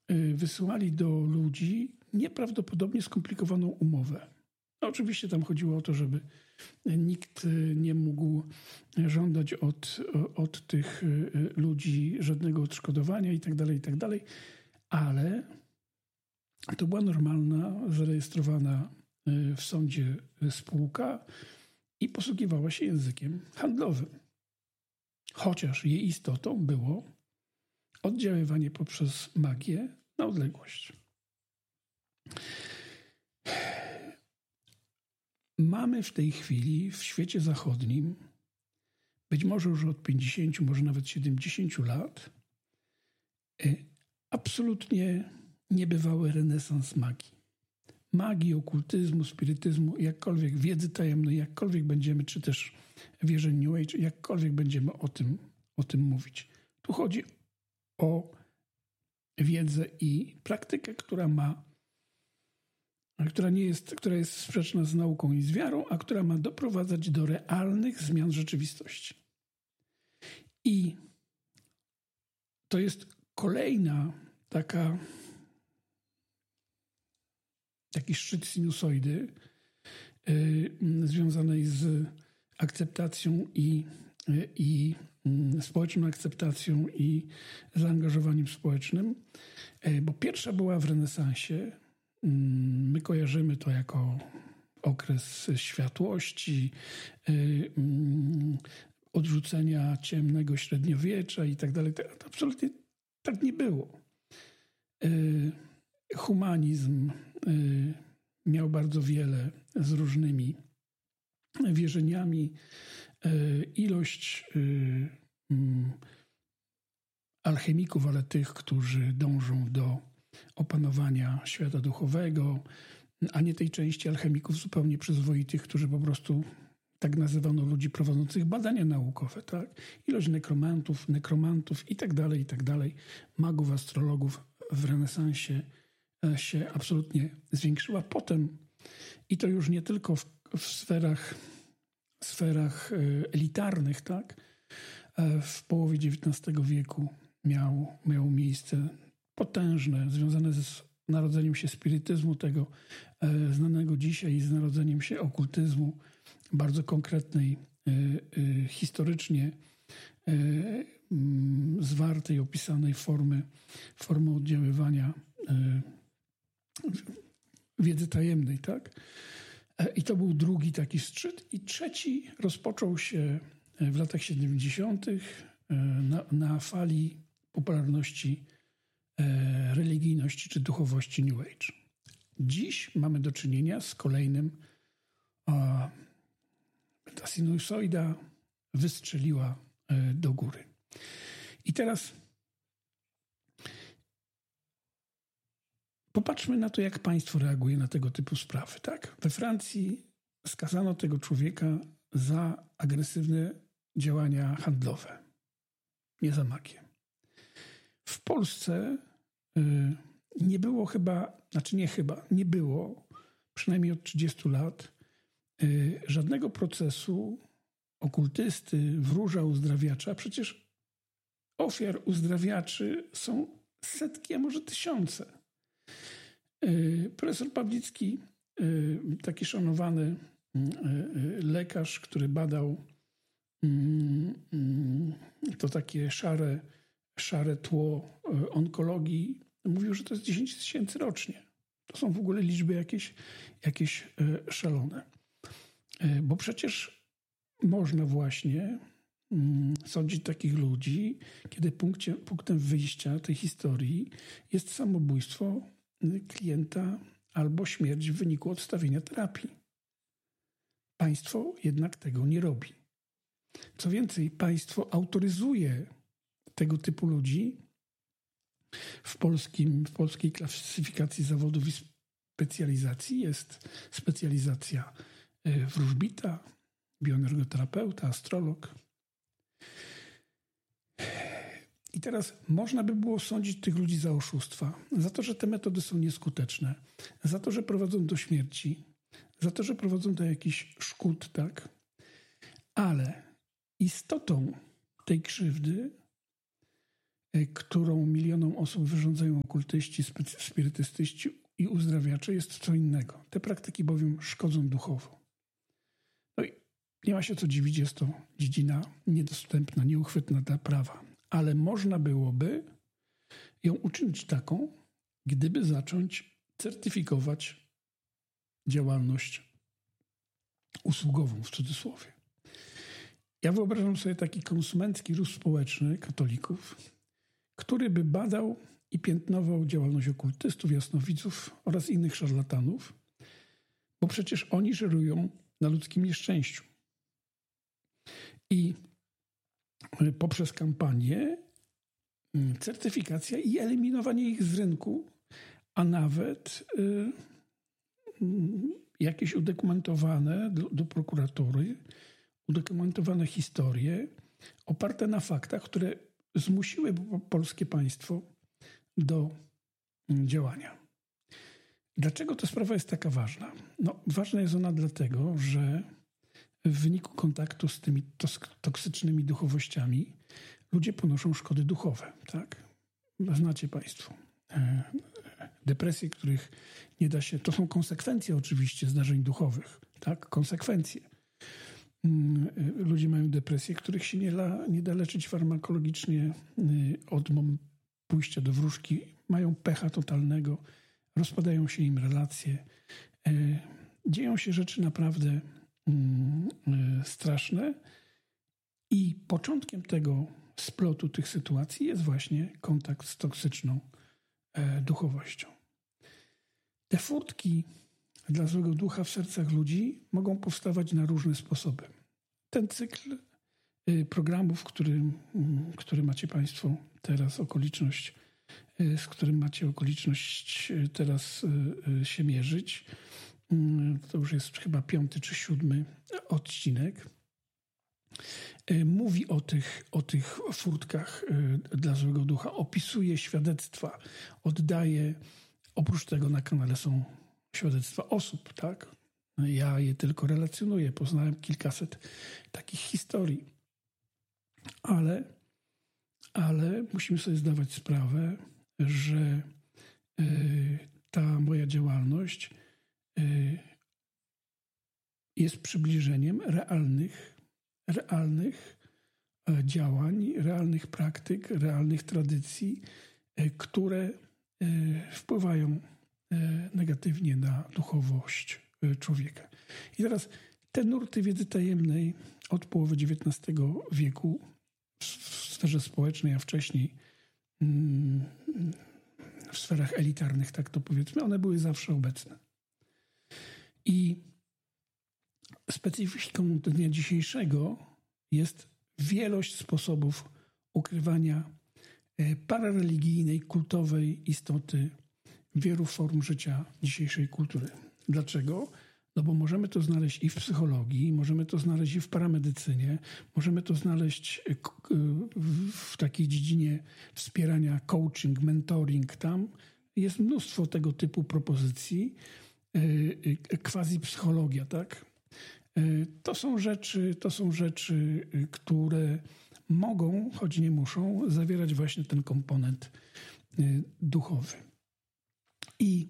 wysyłali do ludzi nieprawdopodobnie skomplikowaną umowę. Oczywiście tam chodziło o to, żeby nikt nie mógł żądać od tych ludzi żadnego odszkodowania itd., ale to była normalna, zarejestrowana w sądzie spółka i posługiwała się językiem handlowym. Chociaż jej istotą było oddziaływanie poprzez magię na odległość. Mamy w tej chwili w świecie zachodnim, być może już od 50, może nawet 70 lat, absolutnie niebywały renesans magii. Magii, okultyzmu, spirytyzmu, jakkolwiek wiedzy tajemnej, jakkolwiek będziemy, czy też wierzeń New Age, jakkolwiek będziemy o tym mówić. Tu chodzi o wiedzę i praktykę, która jest sprzeczna z nauką i z wiarą, a która ma doprowadzać do realnych zmian rzeczywistości. I to jest kolejna taki szczyt sinusoidy związanej z akceptacją i społeczną akceptacją i zaangażowaniem społecznym, bo pierwsza była w renesansie. My kojarzymy to jako okres światłości, odrzucenia ciemnego średniowiecza i tak dalej. Absolutnie tak nie było. Humanizm miał bardzo wiele z różnymi wierzeniami. Ilość alchemików, ale tych, którzy dążą do opanowania świata duchowego, a nie tej części alchemików zupełnie przyzwoitych, którzy po prostu tak nazywano ludzi prowadzących badania naukowe, tak? Ilość nekromantów i tak dalej, magów, astrologów w renesansie się absolutnie zwiększyła. Potem, i to już nie tylko w sferach elitarnych, tak? W połowie XIX wieku miało miejsce potężne, związane z narodzeniem się spirytyzmu, tego znanego dzisiaj, i z narodzeniem się okultyzmu, bardzo konkretnej, historycznie zwartej, opisanej formy oddziaływania wiedzy tajemnej, tak? I to był drugi taki szczyt. I trzeci rozpoczął się w latach 70. Na fali popularności religijności czy duchowości New Age. Dziś mamy do czynienia z kolejnym, ta sinusoida wystrzeliła do góry. I teraz popatrzmy na to, jak państwo reaguje na tego typu sprawy. Tak? We Francji skazano tego człowieka za agresywne działania handlowe, nie za magię. W Polsce nie było, przynajmniej od 30 lat, żadnego procesu okultysty, wróża, uzdrawiacza. Przecież ofiar uzdrawiaczy są setki, a może tysiące. Profesor Pawlicki, taki szanowany lekarz, który badał to takie szare tło onkologii, mówił, że to jest 10 000 rocznie. To są w ogóle liczby jakieś szalone. Bo przecież można właśnie sądzić takich ludzi, kiedy punktem wyjścia tej historii jest samobójstwo klienta albo śmierć w wyniku odstawienia terapii. Państwo jednak tego nie robi. Co więcej, państwo autoryzuje tego typu ludzi w polskiej klasyfikacji zawodów i specjalizacji. Jest specjalizacja wróżbita, bioenergoterapeuta, astrolog. I teraz można by było sądzić tych ludzi za oszustwa, za to, że te metody są nieskuteczne, za to, że prowadzą do śmierci, za to, że prowadzą do jakichś szkód, tak? Ale istotą tej krzywdy którą milionom osób wyrządzają okultyści, spirytystyści i uzdrawiacze, jest co innego. Te praktyki bowiem szkodzą duchowo. No i nie ma się co dziwić, jest to dziedzina niedostępna, nieuchwytna dla prawa. Ale można byłoby ją uczynić taką, gdyby zacząć certyfikować działalność usługową, w cudzysłowie. Ja wyobrażam sobie taki konsumencki ruch społeczny katolików, który by badał i piętnował działalność okultystów, jasnowidzów oraz innych szarlatanów, bo przecież oni żerują na ludzkim nieszczęściu. I poprzez kampanię certyfikacja i eliminowanie ich z rynku, a nawet jakieś udokumentowane do prokuratury, udokumentowane historie oparte na faktach, które zmusiły polskie państwo do działania. Dlaczego ta sprawa jest taka ważna? No, ważna jest ona dlatego, że w wyniku kontaktu z tymi toksycznymi duchowościami ludzie ponoszą szkody duchowe. Tak? Znacie państwo. Depresje, których nie da się... To są konsekwencje oczywiście zdarzeń duchowych. Tak? Konsekwencje. Ludzie mają depresje, których się nie da leczyć farmakologicznie od pójścia do wróżki. Mają pecha totalnego. Rozpadają się im relacje. Dzieją się rzeczy naprawdę straszne. I początkiem tego splotu tych sytuacji jest właśnie kontakt z toksyczną duchowością. Te furtki dla złego ducha w sercach ludzi mogą powstawać na różne sposoby. Ten cykl programów, który macie państwo teraz z którym macie okoliczność teraz się mierzyć, to już jest chyba 5. czy 7. odcinek, mówi o tych furtkach dla złego ducha, opisuje świadectwa, oddaje. Oprócz tego na kanale są świadectwa osób, tak? Ja je tylko relacjonuję, poznałem kilkaset takich historii. Ale musimy sobie zdawać sprawę, że ta moja działalność jest przybliżeniem realnych działań, realnych praktyk, realnych tradycji, które wpływają negatywnie na duchowość człowieka. I teraz te nurty wiedzy tajemnej od połowy XIX wieku w sferze społecznej, a wcześniej w sferach elitarnych, tak to powiedzmy, one były zawsze obecne. I specyfiką dnia dzisiejszego jest wielość sposobów ukrywania parareligijnej, kultowej istoty wielu form życia dzisiejszej kultury. Dlaczego? No bo możemy to znaleźć i w psychologii, możemy to znaleźć i w paramedycynie, możemy to znaleźć w takiej dziedzinie wspierania, coaching, mentoring. Tam jest mnóstwo tego typu propozycji, quasi-psychologia, tak? To są rzeczy, które mogą, choć nie muszą, zawierać właśnie ten komponent duchowy. I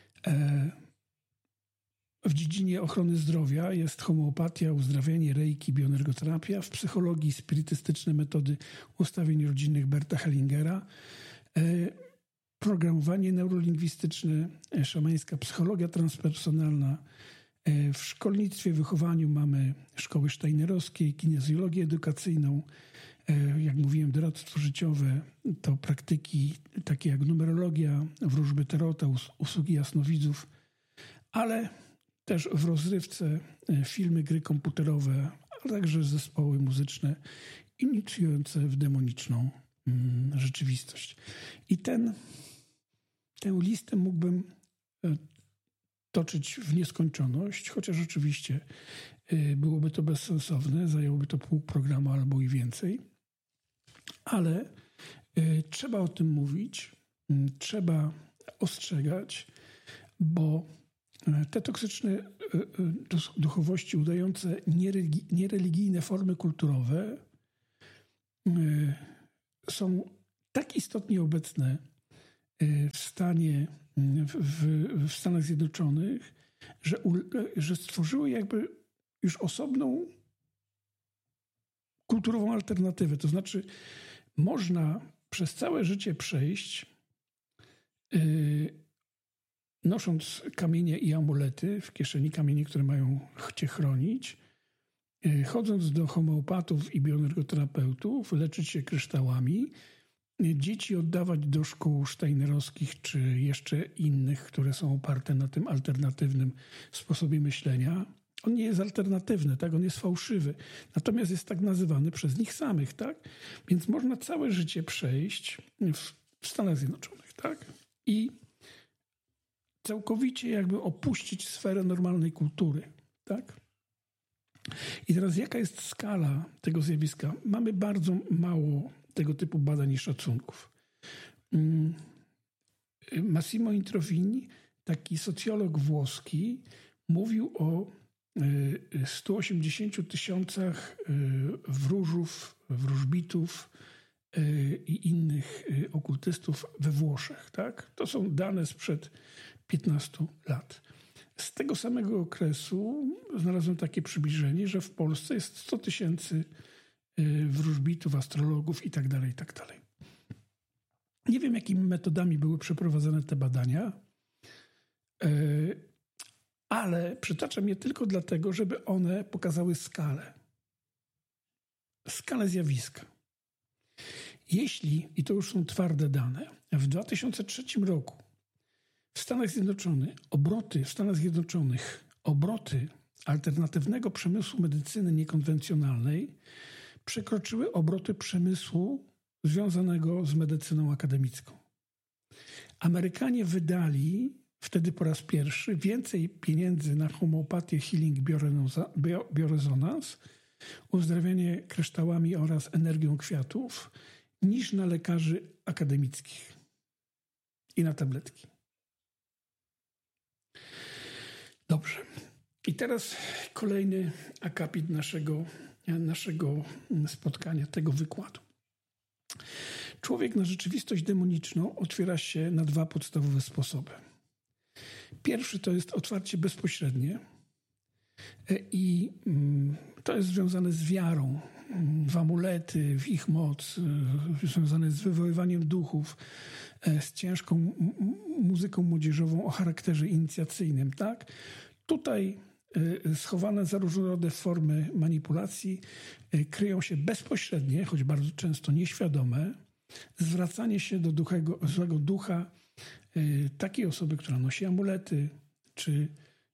w dziedzinie ochrony zdrowia jest homeopatia, uzdrawianie, reiki, bioenergoterapia. W psychologii spirytystyczne metody ustawień rodzinnych Berta Hellingera. Programowanie neurolingwistyczne, szamańska psychologia transpersonalna. W szkolnictwie, wychowaniu mamy szkoły steinerowskie, kinezjologię edukacyjną. Jak mówiłem, doradztwo życiowe to praktyki takie jak numerologia, wróżby tarota, usługi jasnowidzów, ale też w rozrywce filmy, gry komputerowe, a także zespoły muzyczne inicjujące w demoniczną rzeczywistość. I tę listę mógłbym toczyć w nieskończoność, chociaż oczywiście byłoby to bezsensowne, zajęłoby to pół programu albo i więcej, ale trzeba o tym mówić, trzeba ostrzegać, bo te toksyczne duchowości udające niereligijne formy kulturowe są tak istotnie obecne w Stanach Zjednoczonych, że stworzyły jakby już osobną kulturową alternatywę. To znaczy można przez całe życie przejść nosząc kamienie i amulety w kieszeni, kamienie, które mają cię chronić, chodząc do homeopatów i bioenergoterapeutów, leczyć się kryształami, dzieci oddawać do szkół steinerowskich czy jeszcze innych, które są oparte na tym alternatywnym sposobie myślenia. On nie jest alternatywny, tak? On jest fałszywy. Natomiast jest tak nazywany przez nich samych, tak? Więc można całe życie przejść w Stanach Zjednoczonych, tak? I całkowicie jakby opuścić sferę normalnej kultury, tak? I teraz jaka jest skala tego zjawiska? Mamy bardzo mało tego typu badań i szacunków. Massimo Introvini, taki socjolog włoski, mówił o 180 000 wróżów, wróżbitów i innych okultystów we Włoszech. Tak? To są dane sprzed 15 lat. Z tego samego okresu znalazłem takie przybliżenie, że w Polsce jest 100 000 wróżbitów, astrologów itd., itd. Nie wiem, jakimi metodami były przeprowadzone te badania, ale przytaczam je tylko dlatego, żeby one pokazały skalę zjawiska. Jeśli, i to już są twarde dane, w 2003 roku w Stanach Zjednoczonych obroty alternatywnego przemysłu medycyny niekonwencjonalnej przekroczyły obroty przemysłu związanego z medycyną akademicką. Amerykanie wydali wtedy po raz pierwszy więcej pieniędzy na homeopatię, healing, biorezonans, uzdrawianie kryształami oraz energią kwiatów niż na lekarzy akademickich i na tabletki. Dobrze. I teraz kolejny akapit naszego spotkania, tego wykładu. Człowiek na rzeczywistość demoniczną otwiera się na dwa podstawowe sposoby. Pierwszy to jest otwarcie bezpośrednie i to jest związane z wiarą w amulety, w ich moc, związane z wywoływaniem duchów, z ciężką muzyką młodzieżową o charakterze inicjacyjnym. Tak? Tutaj schowane za różnorodne formy manipulacji kryją się bezpośrednie, choć bardzo często nieświadome, zwracanie się do złego ducha takiej osoby, która nosi amulety, czy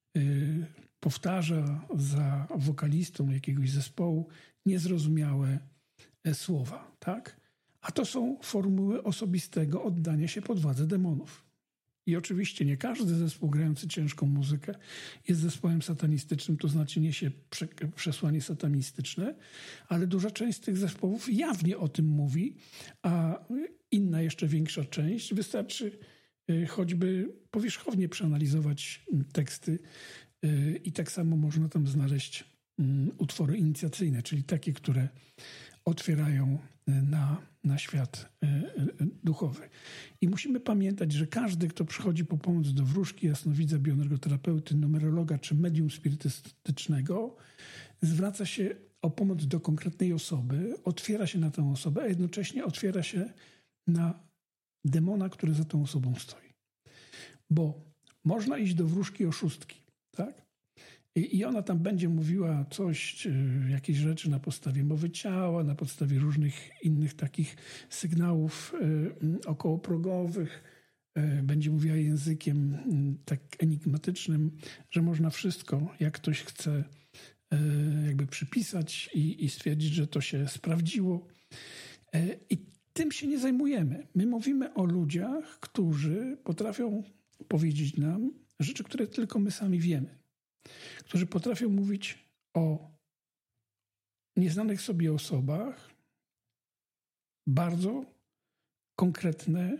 powtarza za wokalistą jakiegoś zespołu niezrozumiałe słowa. Tak? A to są formuły osobistego oddania się pod władzę demonów. I oczywiście nie każdy zespół grający ciężką muzykę jest zespołem satanistycznym, to znaczy niesie przesłanie satanistyczne, ale duża część z tych zespołów jawnie o tym mówi, a inna, jeszcze większa część wystarczy choćby powierzchownie przeanalizować teksty i tak samo można tam znaleźć utwory inicjacyjne, czyli takie, które otwierają na świat duchowy. I musimy pamiętać, że każdy, kto przychodzi po pomoc do wróżki, jasnowidza, bioenergoterapeuty, numerologa czy medium spirytystycznego, zwraca się o pomoc do konkretnej osoby, otwiera się na tę osobę, a jednocześnie otwiera się na demona, który za tą osobą stoi. Bo można iść do wróżki oszustki, tak? I ona tam będzie mówiła coś, jakieś rzeczy na podstawie mowy ciała, na podstawie różnych innych takich sygnałów okołoprogowych. Będzie mówiła językiem tak enigmatycznym, że można wszystko, jak ktoś chce, jakby przypisać i stwierdzić, że to się sprawdziło. I tym się nie zajmujemy. My mówimy o ludziach, którzy potrafią powiedzieć nam rzeczy, które tylko my sami wiemy. Którzy potrafią mówić o nieznanych sobie osobach bardzo konkretne,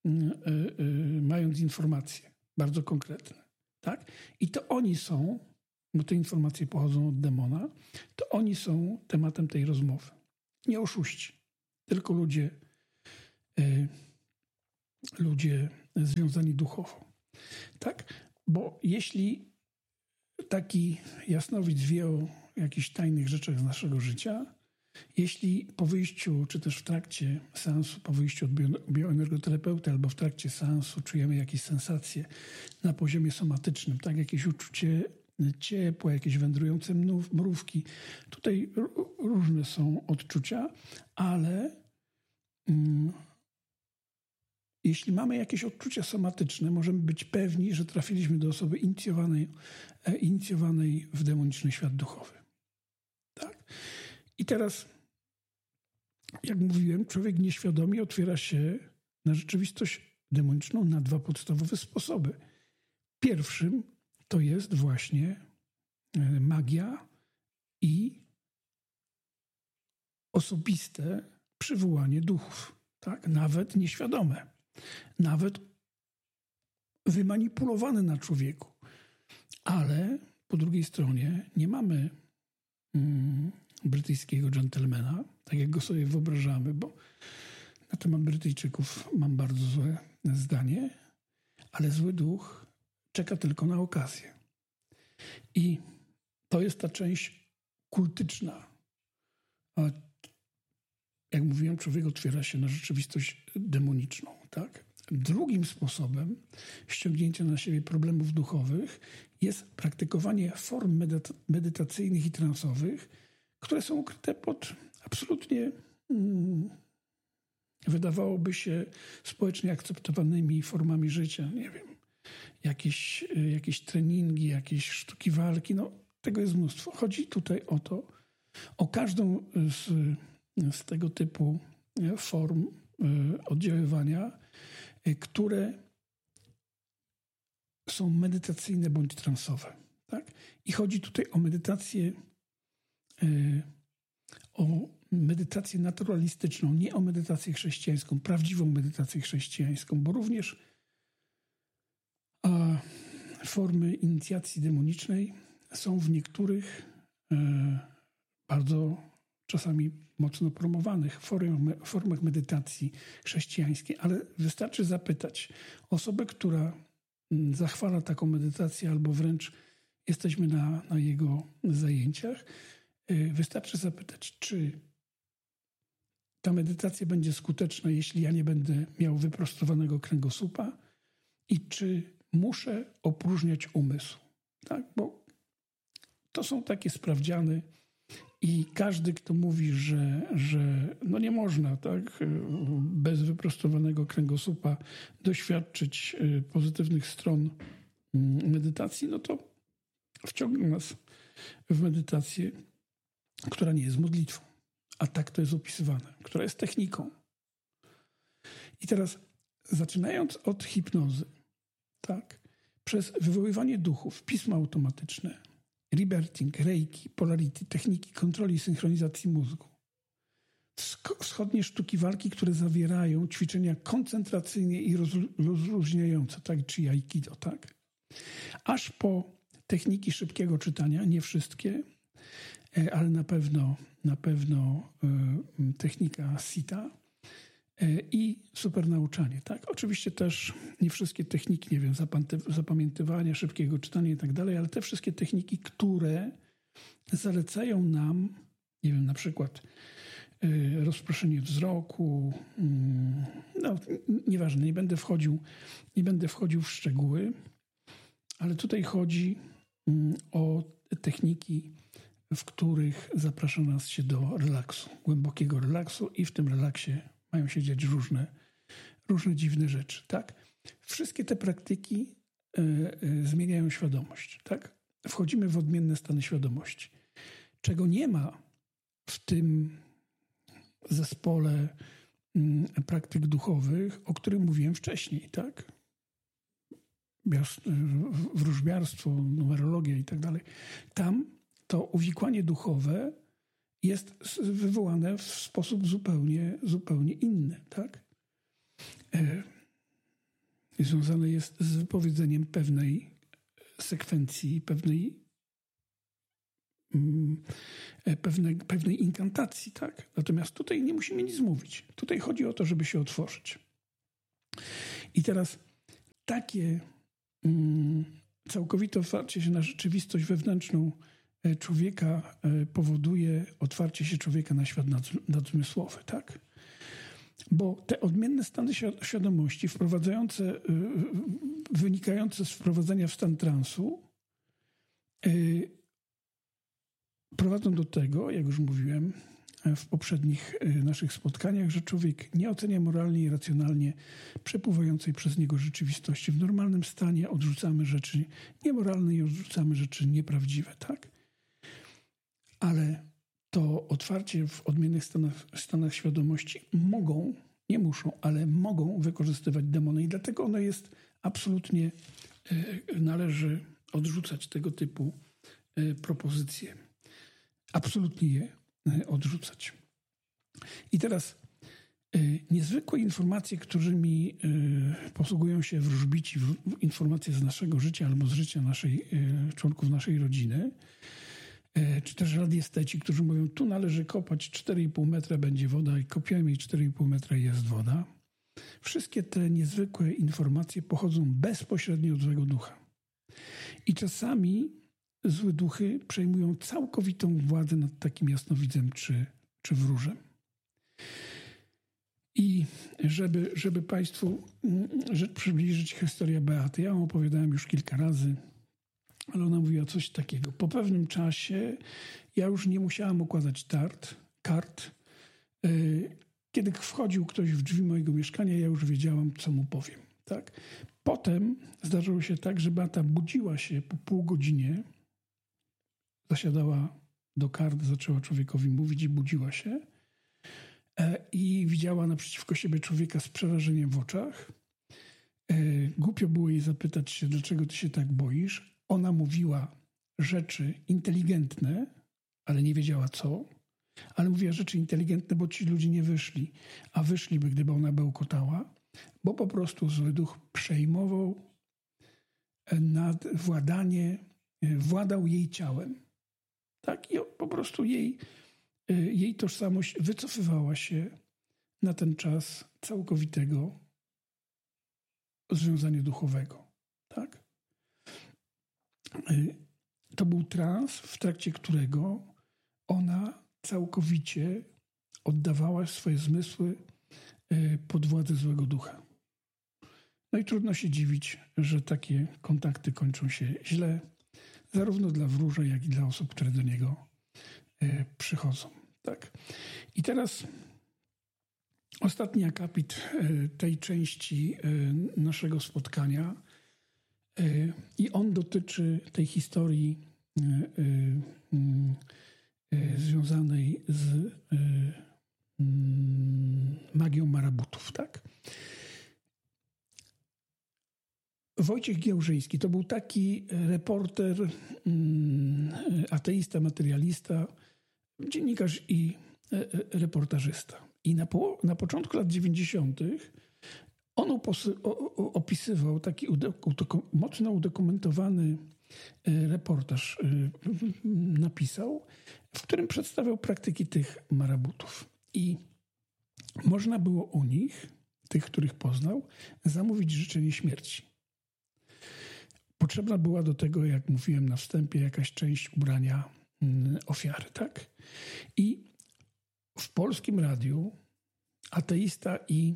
mając informacje, bardzo konkretne. Tak? I to oni są, bo te informacje pochodzą od demona, to oni są tematem tej rozmowy. Nie oszuści, tylko ludzie ludzie związani duchowo. Tak? Bo jeśli taki jasnowidz wie o jakichś tajnych rzeczach z naszego życia, jeśli po wyjściu, czy też w trakcie seansu, po wyjściu od bioenergoterapeuty albo w trakcie seansu czujemy jakieś sensacje na poziomie somatycznym, tak, jakieś uczucie ciepła, jakieś wędrujące mrówki. Tutaj różne są odczucia, ale jeśli mamy jakieś odczucia somatyczne, możemy być pewni, że trafiliśmy do osoby inicjowanej w demoniczny świat duchowy. Tak? I teraz, jak mówiłem, człowiek nieświadomie otwiera się na rzeczywistość demoniczną na dwa podstawowe sposoby. Pierwszym to jest właśnie magia i osobiste przywołanie duchów. Tak? Nawet nieświadome. Nawet wymanipulowane na człowieku. Ale po drugiej stronie nie mamy brytyjskiego dżentelmena, tak jak go sobie wyobrażamy, bo na temat Brytyjczyków mam bardzo złe zdanie, ale zły duch czeka tylko na okazję. I to jest ta część kultyczna. A jak mówiłem, człowiek otwiera się na rzeczywistość demoniczną. Tak? Drugim sposobem ściągnięcia na siebie problemów duchowych jest praktykowanie form medytacyjnych i transowych, które są ukryte pod absolutnie, wydawałoby się, społecznie akceptowanymi formami życia. Nie wiem, jakieś treningi, jakieś sztuki walki. No, tego jest mnóstwo. Chodzi tutaj o to, o każdą z tego typu form oddziaływania, które są medytacyjne bądź transowe. Tak? I chodzi tutaj o medytację naturalistyczną, nie o medytację chrześcijańską, prawdziwą medytację chrześcijańską, bo również formy inicjacji demonicznej są w niektórych bardzo czasami mocno promowanych formach medytacji chrześcijańskiej, ale wystarczy zapytać osobę, która zachwala taką medytację albo wręcz jesteśmy na jego zajęciach, wystarczy zapytać, czy ta medytacja będzie skuteczna, jeśli ja nie będę miał wyprostowanego kręgosłupa i czy muszę opróżniać umysł. Tak? Bo to są takie sprawdziany i każdy, kto mówi, że no nie można tak, bez wyprostowanego kręgosłupa doświadczyć pozytywnych stron medytacji, no to wciągnie nas w medytację, która nie jest modlitwą. A tak to jest opisywane, która jest techniką. I teraz zaczynając od hipnozy, tak, przez wywoływanie duchów, pisma automatyczne, rebirthing, reiki, polarity, techniki kontroli i synchronizacji mózgu, wschodnie sztuki walki, które zawierają ćwiczenia koncentracyjne i rozluźniające, tak, czy aikido, tak, aż po techniki szybkiego czytania, nie wszystkie, ale na pewno technika Sita i supernauczanie. Tak? Oczywiście też nie wszystkie techniki, nie wiem, zapamiętywania, szybkiego czytania i tak dalej, ale te wszystkie techniki, które zalecają nam, nie wiem, na przykład rozproszenie wzroku, no nieważne, nie będę wchodził w szczegóły, ale tutaj chodzi o techniki, w których zaprasza nas się do relaksu, głębokiego relaksu i w tym relaksie mają się dziać różne dziwne rzeczy. Tak? Wszystkie te praktyki zmieniają świadomość. Tak? Wchodzimy w odmienne stany świadomości. Czego nie ma w tym zespole praktyk duchowych, o którym mówiłem wcześniej. Tak? Wróżbiarstwo, numerologia i tak dalej. Tam to uwikłanie duchowe jest wywołane w sposób zupełnie inny. Tak? Związane jest z wypowiedzeniem pewnej sekwencji, pewnej pewnej inkantacji, tak? Natomiast tutaj nie musimy nic mówić. Tutaj chodzi o to, żeby się otworzyć. I teraz takie całkowite otwarcie się na rzeczywistość wewnętrzną człowieka powoduje otwarcie się człowieka na świat nadzmysłowy, tak? Bo te odmienne stany świadomości wynikające z wprowadzenia w stan transu prowadzą do tego, jak już mówiłem w poprzednich naszych spotkaniach, że człowiek nie ocenia moralnie i racjonalnie przepływającej przez niego rzeczywistości. W normalnym stanie odrzucamy rzeczy niemoralne i odrzucamy rzeczy nieprawdziwe, tak? Ale to otwarcie w odmiennych stanach świadomości nie muszą, ale mogą wykorzystywać demony i dlatego ono jest absolutnie, należy odrzucać tego typu propozycje. Absolutnie je odrzucać. I teraz niezwykłe informacje, którymi posługują się wróżbici, informacje z naszego życia albo z życia członków naszej rodziny, czy też radiesteci, którzy mówią, tu należy kopać 4,5 metra, będzie woda i kopiemy i 4,5 metra jest woda. Wszystkie te niezwykłe informacje pochodzą bezpośrednio od złego ducha. I czasami złe duchy przejmują całkowitą władzę nad takim jasnowidzem czy wróżem. I żeby Państwu przybliżyć historię Beaty, ja ją opowiadałem już kilka razy, ale ona mówiła coś takiego. Po pewnym czasie ja już nie musiałam układać kart. Kiedy wchodził ktoś w drzwi mojego mieszkania, ja już wiedziałam, co mu powiem. Tak? Potem zdarzyło się tak, że Beata budziła się po pół godzinie, zasiadała do kart, zaczęła człowiekowi mówić i budziła się i widziała naprzeciwko siebie człowieka z przerażeniem w oczach. Głupio było jej zapytać się, dlaczego ty się tak boisz. Ona mówiła rzeczy inteligentne, ale nie wiedziała co. Ale mówiła rzeczy inteligentne, bo ci ludzie nie wyszli. A wyszliby, gdyby ona bełkotała, bo po prostu zły duch przejmował władał jej ciałem. Tak? I po prostu jej tożsamość wycofywała się na ten czas całkowitego związania duchowego. Tak? To był trans, w trakcie którego ona całkowicie oddawała swoje zmysły pod władzę złego ducha. No i trudno się dziwić, że takie kontakty kończą się źle, zarówno dla wróża, jak i dla osób, które do niego przychodzą. Tak. I teraz ostatni akapit tej części naszego spotkania i on dotyczy tej historii związanej z magią marabutów, tak? Wojciech Giełżyński to był taki reporter, ateista, materialista, dziennikarz i reportażysta. I na początku lat 90. on opisywał taki mocno udokumentowany reportaż, napisał, w którym przedstawiał praktyki tych marabutów. I można było u nich, tych, których poznał, zamówić życzenie śmierci. Potrzebna była do tego, jak mówiłem na wstępie, jakaś część ubrania ofiary, tak? I w polskim radiu ateista i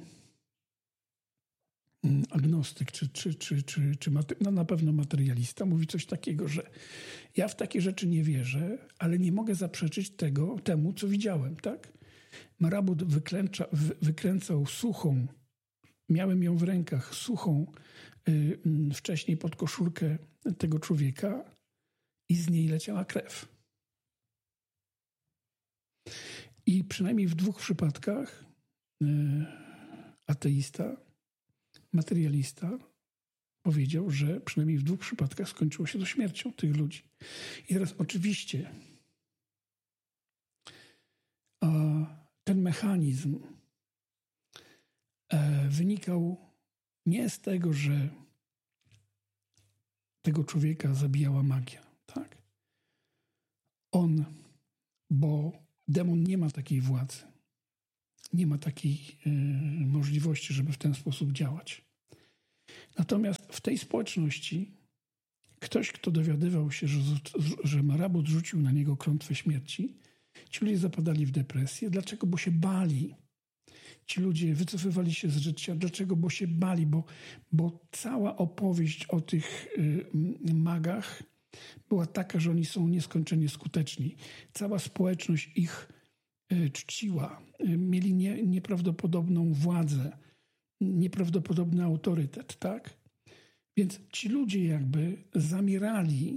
agnostyk, no na pewno materialista, mówi coś takiego, że ja w takie rzeczy nie wierzę, ale nie mogę zaprzeczyć temu, co widziałem, tak? Marabut wykręcał suchą, miałem ją w rękach, suchą wcześniej pod koszulkę tego człowieka i z niej leciała krew. I przynajmniej w 2 przypadkach ateista, materialista powiedział, że przynajmniej w 2 przypadkach skończyło się to śmiercią tych ludzi. I teraz oczywiście ten mechanizm wynikał nie z tego, że tego człowieka zabijała magia, tak? bo demon nie ma takiej władzy, nie ma takiej możliwości, żeby w ten sposób działać. Natomiast w tej społeczności ktoś, kto dowiadywał się, że marabut rzucił na niego klątwę śmierci, ci ludzie zapadali w depresję. Dlaczego? Bo się bali. Ci ludzie wycofywali się z życia. Dlaczego? Bo się bali, bo cała opowieść o tych magach była taka, że oni są nieskończenie skuteczni. Cała społeczność ich czciła. Mieli nieprawdopodobną władzę, nieprawdopodobny autorytet, tak? Więc ci ludzie jakby zamierali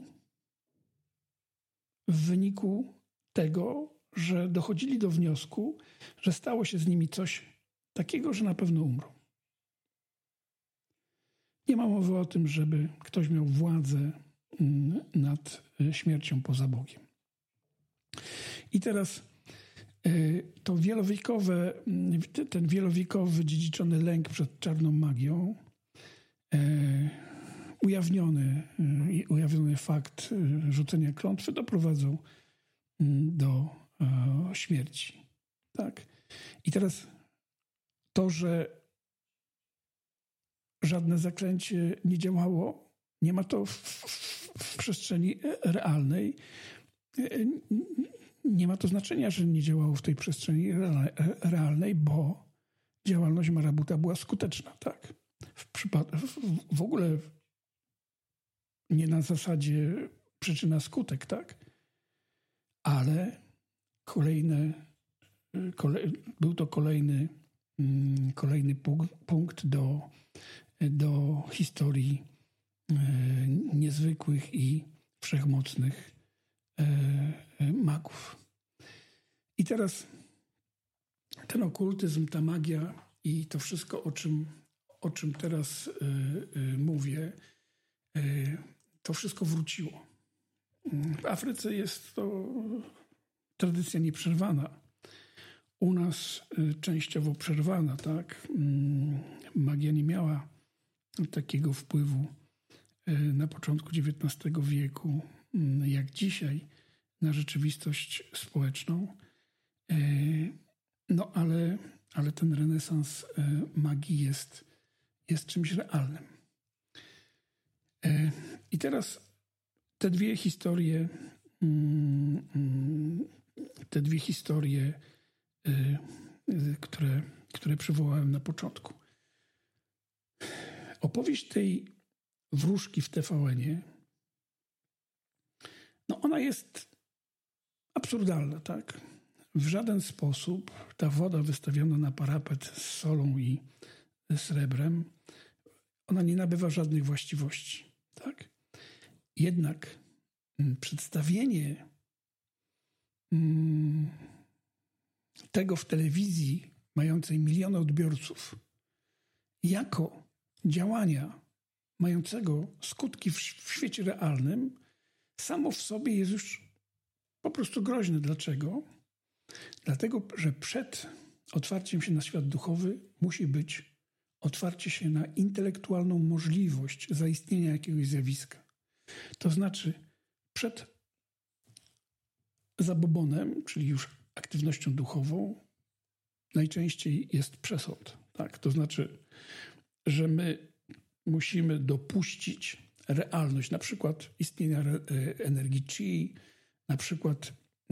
w wyniku tego, że dochodzili do wniosku, że stało się z nimi coś takiego, że na pewno umrą. Nie ma mowy o tym, żeby ktoś miał władzę nad śmiercią poza Bogiem. I teraz ten wielowiekowy dziedziczony lęk przed czarną magią, ujawniony fakt rzucenia klątwy doprowadzą do śmierci. Tak? I teraz to, że żadne zaklęcie nie działało, nie ma to w przestrzeni realnej. Nie ma to znaczenia, że nie działało w tej przestrzeni realnej, bo działalność marabuta była skuteczna. Tak? W ogóle nie na zasadzie przyczyna-skutek, tak? Ale był to kolejny punkt do historii niezwykłych i wszechmocnych magów. I teraz ten okultyzm, ta magia i to wszystko, o czym teraz mówię, to wszystko wróciło. W Afryce jest to tradycja nieprzerwana. U nas częściowo przerwana, tak? Magia nie miała takiego wpływu na początku XIX wieku, jak dzisiaj, na rzeczywistość społeczną. No ale ten renesans magii jest czymś realnym. I teraz te dwie historie, które przywołałem na początku. Opowieść tej wróżki w TVN-ie, no ona jest absurdalna, tak? W żaden sposób ta woda wystawiona na parapet z solą i srebrem, ona nie nabywa żadnych właściwości, tak? Jednak przedstawienie tego w telewizji mającej miliony odbiorców jako działania mającego skutki w świecie realnym samo w sobie jest już po prostu groźne. Dlaczego? Dlatego, że przed otwarciem się na świat duchowy musi być otwarcie się na intelektualną możliwość zaistnienia jakiegoś zjawiska. To znaczy przed zabobonem, czyli już aktywnością duchową, najczęściej jest przesąd. Tak? To znaczy, że my musimy dopuścić realność, na przykład istnienia energii chi, na przykład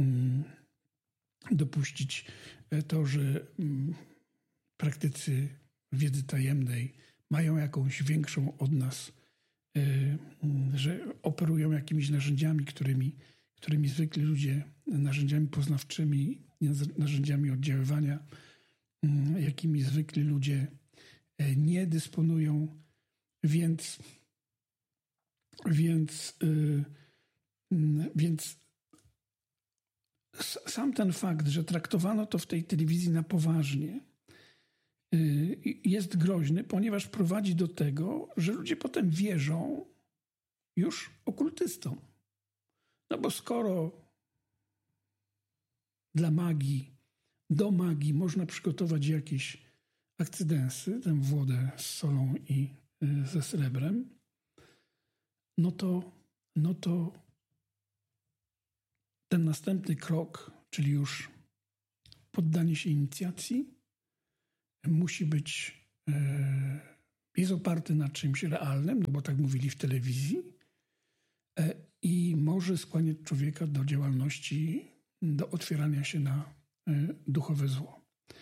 dopuścić to, że praktycy wiedzy tajemnej mają jakąś większą od nas, że operują jakimiś narzędziami, którymi zwykli ludzie, narzędziami poznawczymi, narzędziami oddziaływania, jakimi zwykli ludzie nie dysponują, więc sam ten fakt, że traktowano to w tej telewizji na poważnie, jest groźny, ponieważ prowadzi do tego, że ludzie potem wierzą już okultystom. No bo skoro dla magii, do magii można przygotować jakieś akcydensy, tę wodę z solą i ze srebrem, no to ten następny krok, czyli już poddanie się inicjacji, musi być, jest oparty na czymś realnym, no bo tak mówili w telewizji, i może skłaniać człowieka do działalności, do otwierania się na duchowe zło.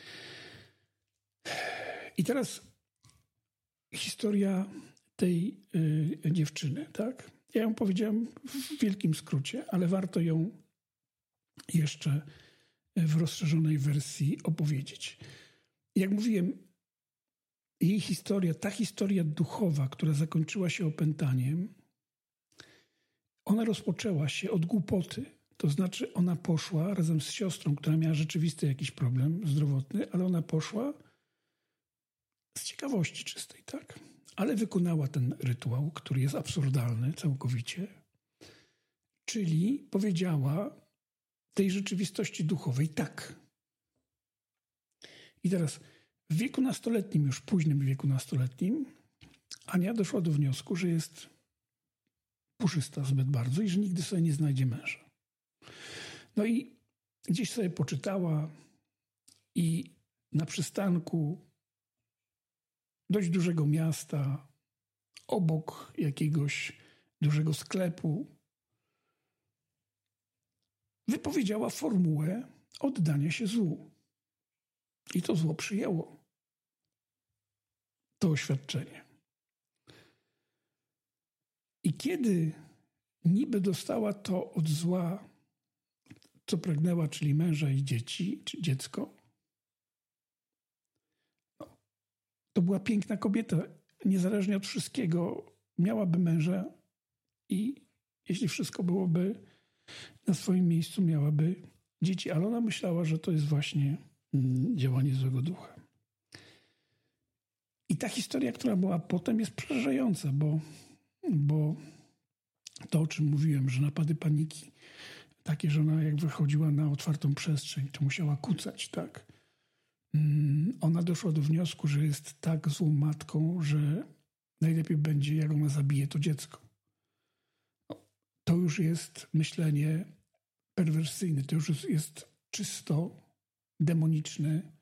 I teraz historia tej dziewczyny, tak? Ja ją powiedziałem w wielkim skrócie, ale warto ją jeszcze w rozszerzonej wersji opowiedzieć. Jak mówiłem, jej historia, ta historia duchowa, która zakończyła się opętaniem, ona rozpoczęła się od głupoty. To znaczy ona poszła razem z siostrą, która miała rzeczywisty jakiś problem zdrowotny, ale ona poszła z ciekawości czystej, tak? Ale wykonała ten rytuał, który jest absurdalny całkowicie. Czyli powiedziała tej rzeczywistości duchowej tak. I teraz w wieku nastoletnim, już późnym wieku nastoletnim, Ania doszła do wniosku, że jest puszysta zbyt bardzo i że nigdy sobie nie znajdzie męża. No i gdzieś sobie poczytała i na przystanku dość dużego miasta, obok jakiegoś dużego sklepu, wypowiedziała formułę oddania się złu. I to zło przyjęło to oświadczenie. I kiedy niby dostała to od zła, co pragnęła, czyli męża i dzieci, czy dziecko, no, to była piękna kobieta. Niezależnie od wszystkiego miałaby męża i jeśli wszystko byłoby na swoim miejscu, miałaby dzieci. Ale ona myślała, że to jest właśnie działanie złego ducha. I ta historia, która była potem, jest przerażająca, bo to, o czym mówiłem, że napady paniki, takie, że ona jak wychodziła na otwartą przestrzeń, to musiała kucać, tak? Ona doszła do wniosku, że jest tak złą matką, że najlepiej będzie, jak ona zabije to dziecko. To już jest myślenie perwersyjne, to już jest czysto demoniczne,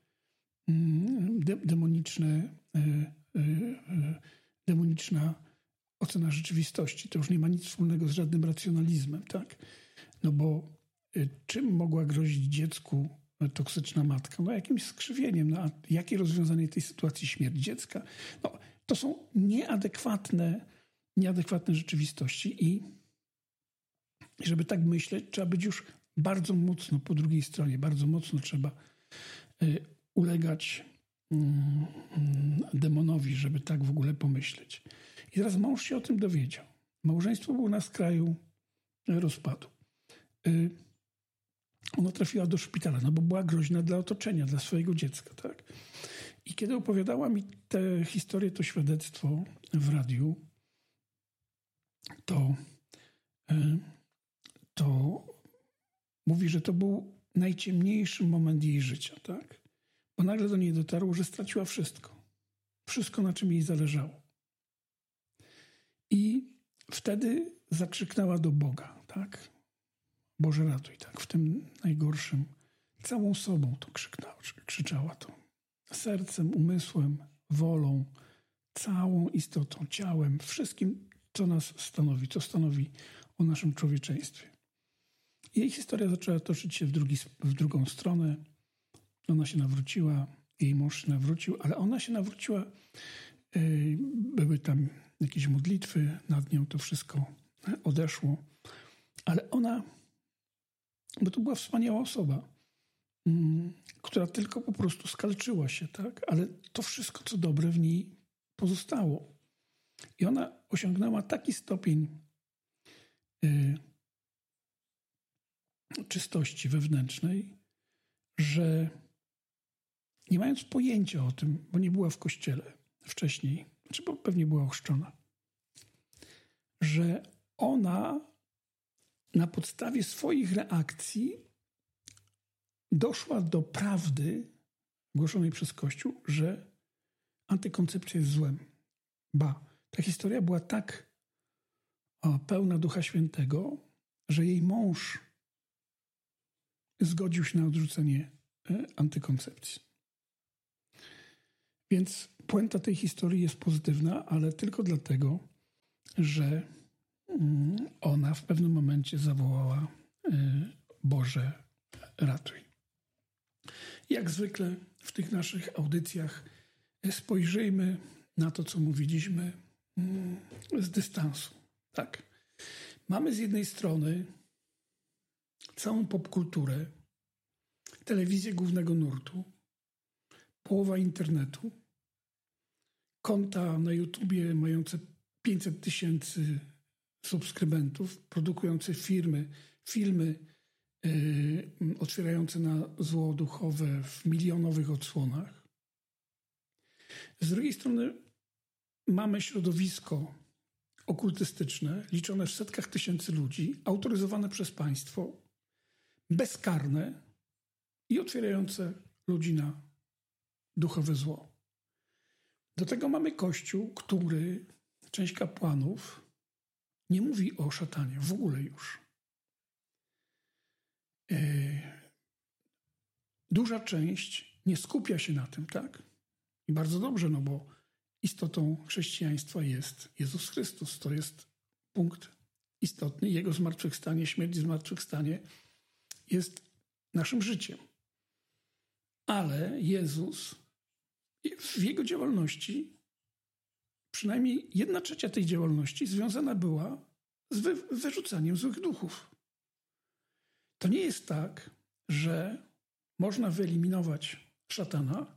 demoniczna ocena rzeczywistości. To już nie ma nic wspólnego z żadnym racjonalizmem, tak? No bo czym mogła grozić dziecku toksyczna matka? No jakimś skrzywieniem. No a jakie rozwiązanie tej sytuacji? Śmierć dziecka? No to są nieadekwatne rzeczywistości i żeby tak myśleć, trzeba być już bardzo mocno po drugiej stronie, bardzo mocno trzeba ulegać demonowi, żeby tak w ogóle pomyśleć. I teraz mąż się o tym dowiedział. Małżeństwo było na skraju rozpadu. Ona trafiła do szpitala, no bo była groźna dla otoczenia, dla swojego dziecka, tak? I kiedy opowiadała mi tę historię, to świadectwo w radiu, to mówi, że to był najciemniejszy moment jej życia, tak? Bo nagle do niej dotarło, że straciła wszystko. Wszystko, na czym jej zależało. I wtedy zakrzyknęła do Boga, tak? Boże, ratuj, tak? W tym najgorszym. Całą sobą to krzyczała to. Sercem, umysłem, wolą, całą istotą, ciałem, wszystkim, co nas stanowi, co stanowi o naszym człowieczeństwie. Jej historia zaczęła toczyć się w drugą stronę. Ona się nawróciła, jej mąż się nawrócił, ale ona się nawróciła, były tam jakieś modlitwy, nad nią to wszystko odeszło. Ale ona, bo to była wspaniała osoba, która tylko po prostu skalczyła się, tak? Ale to wszystko, co dobre w niej pozostało. I ona osiągnęła taki stopień czystości wewnętrznej, że nie mając pojęcia o tym, bo nie była w kościele wcześniej, czy bo pewnie była ochrzczona, że ona na podstawie swoich reakcji doszła do prawdy głoszonej przez Kościół, że antykoncepcja jest złem. Ba, ta historia była tak pełna Ducha Świętego, że jej mąż zgodził się na odrzucenie antykoncepcji. Więc puenta tej historii jest pozytywna, ale tylko dlatego, że ona w pewnym momencie zawołała: Boże, ratuj. Jak zwykle w tych naszych audycjach spojrzyjmy na to, co mówiliśmy, z dystansu. Tak. Mamy z jednej strony całą popkulturę, telewizję głównego nurtu, połowa internetu, konta na YouTubie mające 500 000 subskrybentów, produkujące filmy otwierające na zło duchowe w milionowych odsłonach. Z drugiej strony mamy środowisko okultystyczne, liczone w setkach tysięcy ludzi, autoryzowane przez państwo, bezkarne i otwierające ludzi na duchowe zło. Do tego mamy Kościół, który, część kapłanów, nie mówi o szatanie w ogóle już. Duża część nie skupia się na tym, tak? I bardzo dobrze, no bo istotą chrześcijaństwa jest Jezus Chrystus. To jest punkt istotny. Jego zmartwychwstanie, śmierć i zmartwychwstanie jest naszym życiem. Ale Jezus w jego działalności, przynajmniej 1/3 tej działalności związana była z wyrzucaniem złych duchów. To nie jest tak, że można wyeliminować szatana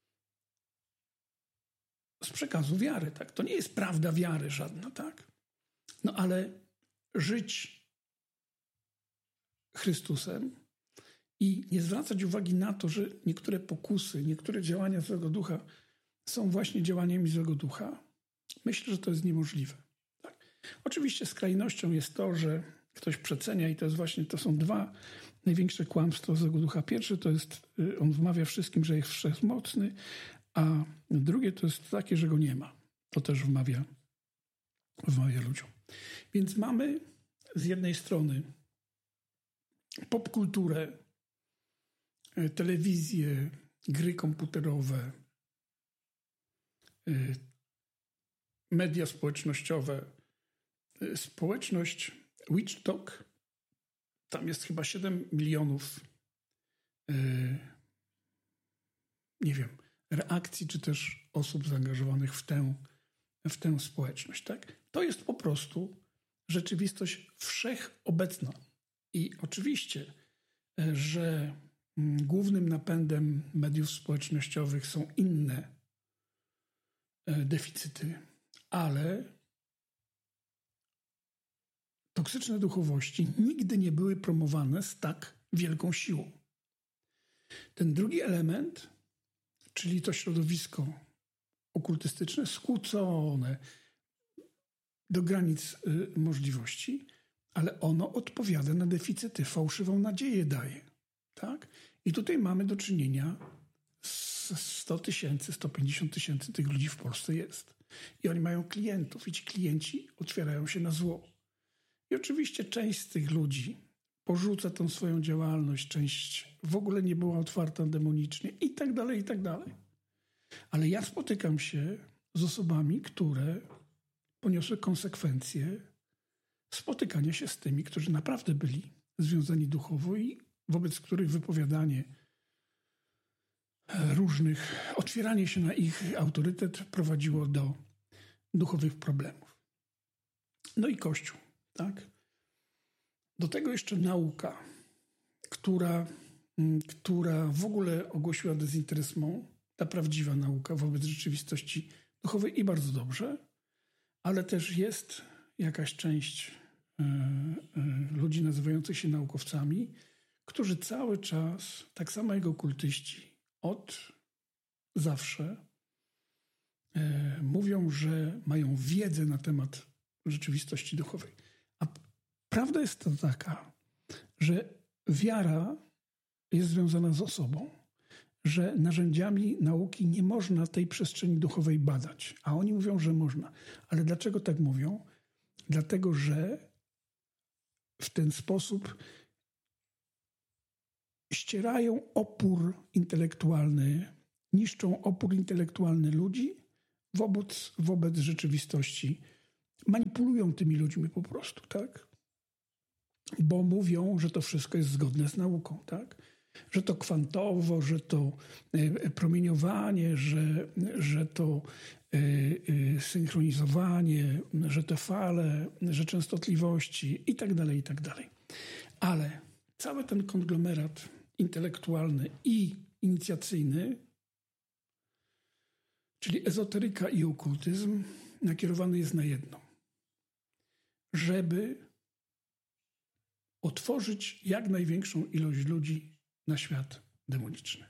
z przekazu wiary, tak? To nie jest prawda wiary żadna, tak? No ale żyć Chrystusem i nie zwracać uwagi na to, że niektóre pokusy, niektóre działania złego ducha są właśnie działaniami złego ducha, myślę, że to jest niemożliwe. Tak? Oczywiście skrajnością jest to, że ktoś przecenia i to są dwa największe kłamstwa złego ducha. Pierwsze to jest, on wmawia wszystkim, że jest wszechmocny, a drugie to jest takie, że go nie ma. To też wmawia ludziom. Więc mamy z jednej strony popkulturę, telewizję, gry komputerowe, media społecznościowe, społeczność WitchTok. Tam jest chyba 7 milionów reakcji, czy też osób zaangażowanych w tę społeczność. Tak? To jest po prostu rzeczywistość wszechobecna. I oczywiście, że głównym napędem mediów społecznościowych są inne deficyty, ale toksyczne duchowości nigdy nie były promowane z tak wielką siłą. Ten drugi element, czyli to środowisko okultystyczne, skłócone do granic możliwości, ale ono odpowiada na deficyty, fałszywą nadzieję daje. Tak? I tutaj mamy do czynienia z 100 000, 150 000 tych ludzi w Polsce jest. I oni mają klientów i ci klienci otwierają się na zło. I oczywiście część z tych ludzi porzuca tą swoją działalność, część w ogóle nie była otwarta demonicznie i tak dalej, i tak dalej. Ale ja spotykam się z osobami, które poniosły konsekwencje spotykania się z tymi, którzy naprawdę byli związani duchowo i wobec których wypowiadanie różnych, otwieranie się na ich autorytet prowadziło do duchowych problemów. No i Kościół, tak? Do tego jeszcze nauka, która w ogóle ogłosiła dezinteresment, ta prawdziwa nauka wobec rzeczywistości duchowej i bardzo dobrze, ale też jest jakaś część ludzi nazywających się naukowcami, którzy cały czas, tak samo jak okultyści, od zawsze mówią, że mają wiedzę na temat rzeczywistości duchowej. A prawda jest to taka, że wiara jest związana z osobą, że narzędziami nauki nie można tej przestrzeni duchowej badać. A oni mówią, że można. Ale dlaczego tak mówią? Dlatego, że w ten sposób ścierają opór intelektualny, niszczą opór intelektualny ludzi wobec rzeczywistości. Manipulują tymi ludźmi po prostu, tak? Bo mówią, że to wszystko jest zgodne z nauką, tak? Że to kwantowo, że to promieniowanie, że to synchronizowanie, że te fale, że częstotliwości i tak dalej, i tak dalej. Ale cały ten konglomerat intelektualny i inicjacyjny, czyli ezoteryka i okultyzm, nakierowany jest na jedno. Żeby otworzyć jak największą ilość ludzi na świat demoniczny.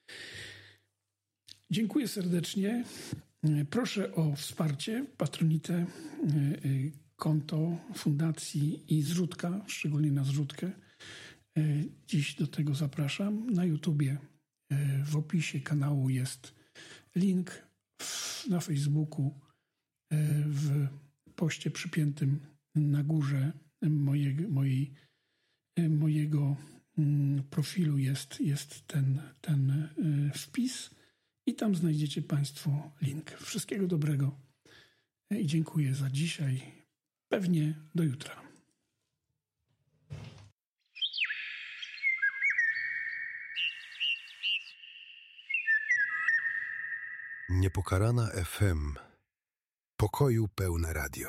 Dziękuję serdecznie. Proszę o wsparcie, patronitę, konto fundacji i zrzutka, szczególnie na zrzutkę. Dziś do tego zapraszam. Na YouTubie w opisie kanału jest link, na Facebooku w poście przypiętym na górze mojego profilu jest ten wpis i tam znajdziecie Państwo link. Wszystkiego dobrego i dziękuję za dzisiaj. Pewnie do jutra. Niepokalana FM. Pokoju pełne radio.